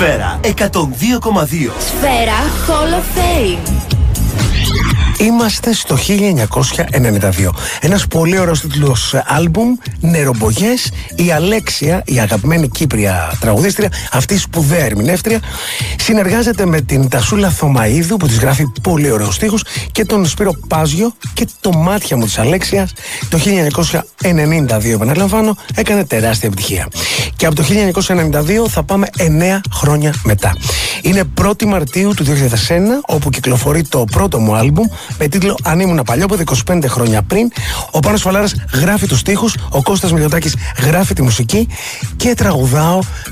Σφαίρα 102,2. Σφαίρα Hall of Fame. Είμαστε στο 1992. Ένας πολύ ωραίος τίτλος άλμπουμ, Νερομπογιές. Η Αλέξια, η αγαπημένη Κύπρια τραγουδίστρια, αυτή η σπουδαία ερμηνεύτρια, συνεργάζεται με την Τασούλα Θωμαΐδου που της γράφει πολύ ωραίους στίχους και τον Σπύρο Πάζιο, και το Μάτια μου της Αλέξιας το 1992, επαναλαμβάνω, έκανε τεράστια επιτυχία. Και από το 1992 θα πάμε 9 χρόνια μετά. Είναι 1η Μαρτίου του 2001, όπου κυκλοφορεί το πρώτο μου άλμπουμ με τίτλο «Αν ήμουν παλιόπαιδο», 25 χρόνια πριν. Ο Πάνος Φαλάρας γράφει τους στίχους, ο Κώστας Μιλιοτάκης γράφει τη μουσική και τραγουδάω